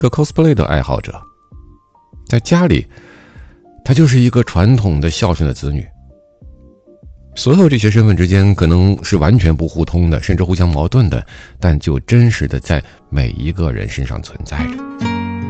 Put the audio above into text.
个 cosplay 的爱好者，在家里她就是一个传统的孝顺的子女。所有这些身份之间可能是完全不互通的，甚至互相矛盾的，但就真实的在每一个人身上存在着。